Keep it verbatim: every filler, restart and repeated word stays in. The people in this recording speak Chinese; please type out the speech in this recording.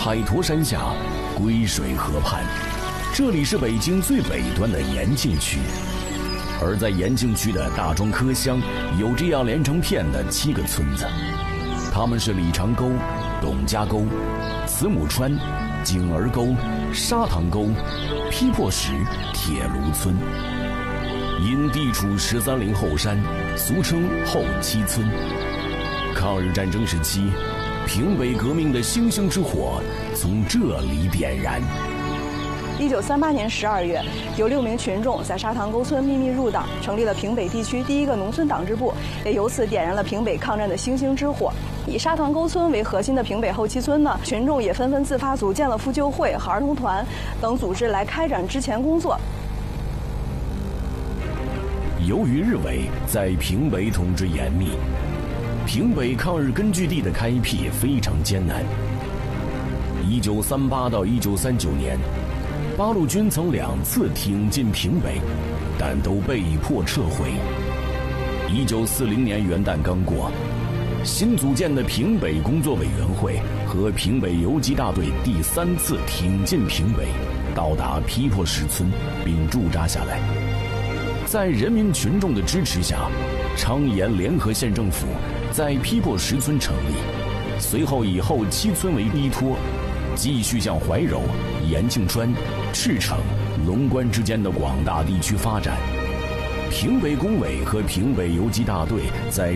海坨山下，归水河畔，这里是北京最北端的延庆区。而在延庆区的大庄柯乡，有这样连成片的七个村子，他们是李长沟、董家沟、慈母川、景儿沟、沙塘沟、批破石、铁炉村。因地处十三陵后山，俗称后七村。抗日战争时期，平北革命的星星之火从这里点燃。 一九三八年十二月，有六名群众在沙塘沟村秘密入党，成立了平北地区第一个农村党支部，也由此点燃了平北抗战的星星之火。以沙塘沟村为核心的平北后七村呢，群众也纷纷自发组建了妇救会和儿童团等组织来开展之前工作。 由于日伪在平北统治严密，平北抗日根据地的开辟非常艰难。一九三八到一九三九年，八路军曾两次挺进平北，但都被迫撤回。一九四零年元旦刚过，新组建的平北工作委员会和平北游击大队第三次挺进平北，到达批破石村并驻扎下来。在人民群众的支持下，昌延联合县政府在批破石村成立，随后以后七村为依托，继续向怀柔、延庆川、赤城、龙关之间的广大地区发展。平北工委和平北游击大队在